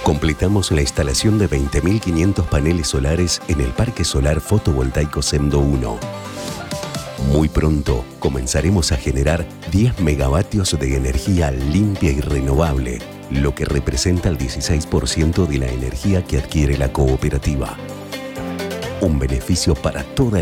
Completamos la instalación de 20.500 paneles solares en el Parque Solar Fotovoltaico Semdo 1. Muy pronto comenzaremos a generar 10 megavatios de energía limpia y renovable, lo que representa el 16% de la energía que adquiere la cooperativa. Un beneficio para toda